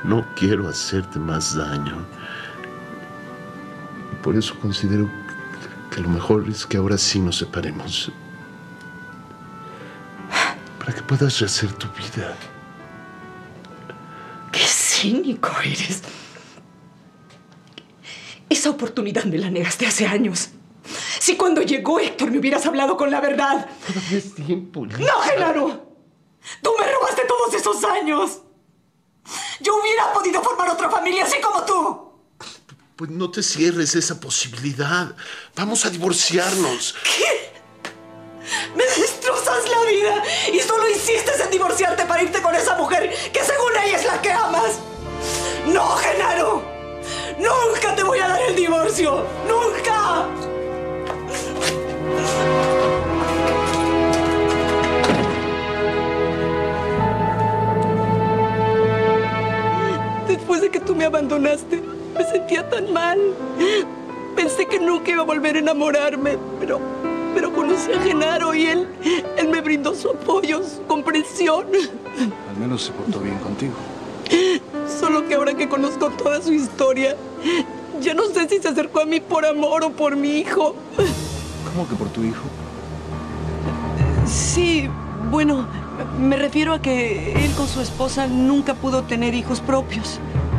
No quiero hacerte más daño. Por eso considero que lo mejor es que ahora sí nos separemos. Para que puedas rehacer tu vida. ¡Qué cínico eres! Esa oportunidad me la negaste hace años. Si cuando llegó Héctor me hubieras hablado con la verdad. Todavía es tiempo, Lisa. ¡No, Genaro! ¡Tú me robaste todos esos años! Yo hubiera podido formar otra familia así como tú. Pues no te cierres esa posibilidad. Vamos a divorciarnos. ¿Qué? Me destrozas la vida y solo insistes en divorciarte para irte con esa mujer que según ella es la que amas. ¡No, Genaro! ¡Nunca te voy a dar el divorcio! ¡Nunca! Después de que tú me abandonaste, me sentía tan mal. Pensé que nunca iba a volver a enamorarme, pero conocí a Genaro y él me brindó su apoyo, su comprensión. Al menos se portó bien contigo. Solo que ahora que conozco toda su historia, ya no sé si se acercó a mí por amor o por mi hijo. ¿Cómo que por tu hijo? Sí, bueno, me refiero a que él con su esposa nunca pudo tener hijos propios.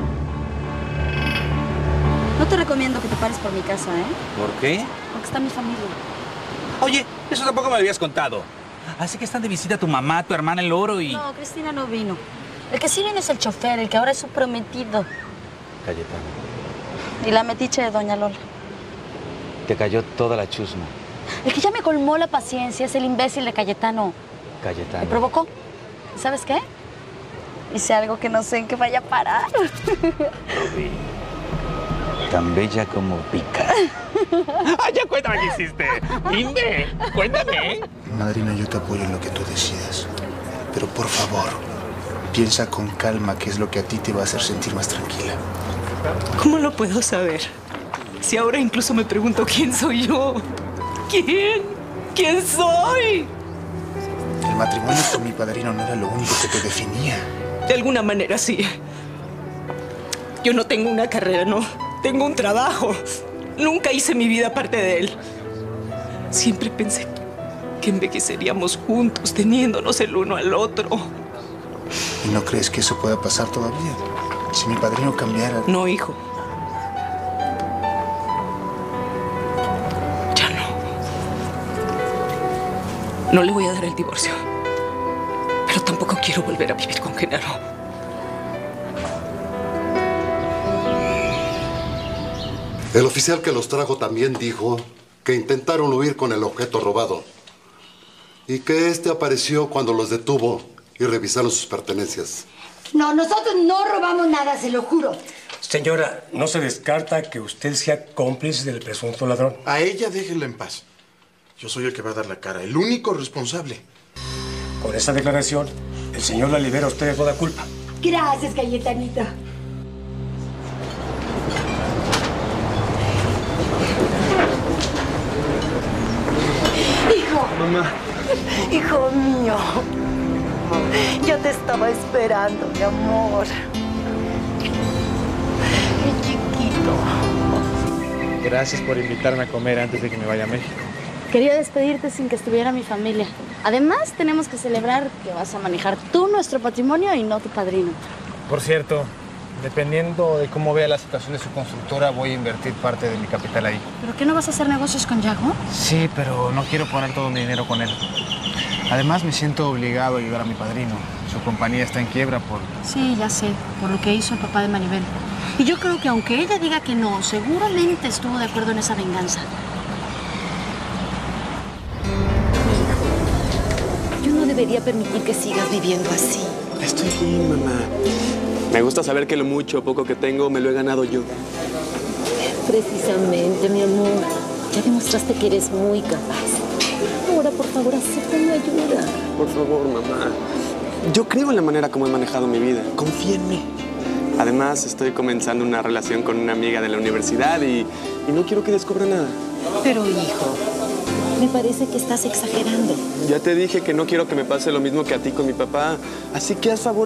No te recomiendo que te pares por mi casa, ¿eh? ¿Por qué? Porque está mi familia. Oye, eso tampoco me lo habías contado. Así que están de visita tu mamá, tu hermana, el loro y... No, Cristina no vino. El que sí vino es el chofer, el que ahora es su prometido. Cayetano, Y la metiche de doña Lola. te cayó toda la chusma. El que ya me colmó la paciencia es el imbécil de Cayetano. Cayetano. Me provocó. ¿Y sabes qué? Hice algo que no sé en qué vaya a parar. Rubí, tan bella como pica. ¡Ah, ya cuéntame qué hiciste! ¡Dime! ¡Cuéntame! Madrina, yo te apoyo en lo que tú decidas. Pero por favor, piensa con calma qué es lo que a ti te va a hacer sentir más tranquila. ¿Cómo lo puedo saber? Si ahora incluso me pregunto quién soy yo. ¿Quién? ¿Quién soy? El matrimonio con mi padrino no era lo único que te definía. De alguna manera sí. Yo no tengo una carrera, no. Tengo un trabajo. Nunca hice mi vida aparte de él. Siempre pensé que envejeceríamos juntos, teniéndonos el uno al otro. ¿Y no crees que eso pueda pasar todavía? Si mi padrino cambiara... No, hijo. Ya no. No le voy a dar el divorcio. Pero tampoco quiero volver a vivir con Genaro. El oficial que los trajo también dijo que intentaron huir con el objeto robado y que este apareció cuando los detuvo y revisaron sus pertenencias. No, nosotros no robamos nada, se lo juro. Señora, no se descarta que usted sea cómplice del presunto ladrón. A ella déjenla en paz. Yo soy el que va a dar la cara, el único responsable. Con esa declaración, el señor la libera a usted de toda culpa. Gracias, Cayetanita. Hijo. Mamá. Hijo mío. Yo te estaba esperando, mi amor. Mi chiquito. Gracias por invitarme a comer antes de que me vaya a México. Quería despedirte sin que estuviera mi familia. Además, tenemos que celebrar que vas a manejar tú nuestro patrimonio y no tu padrino. Por cierto, dependiendo de cómo vea la situación de su constructora, voy a invertir parte de mi capital ahí. ¿Pero qué no vas a hacer negocios con Yago? Sí, pero no quiero poner todo mi dinero con él. Además, me siento obligado a ayudar a mi padrino. Su compañía está en quiebra por... Sí, ya sé, por lo que hizo el papá de Maribel. Y yo creo que aunque ella diga que no, seguramente estuvo de acuerdo en esa venganza. Yo no debería permitir que sigas viviendo así. Estoy bien, mamá. Me gusta saber que lo mucho o poco que tengo me lo he ganado yo. Precisamente, mi amor. Ya demostraste que eres muy capaz. Ahora, por favor, acéptame ayuda. Por favor, mamá. Yo creo en la manera como he manejado mi vida. Confía en mí. Además, estoy comenzando una relación con una amiga de la universidad y no quiero que descubra nada. Pero, hijo, me parece que estás exagerando. Ya te dije que no quiero que me pase lo mismo que a ti con mi papá. Así que haz favor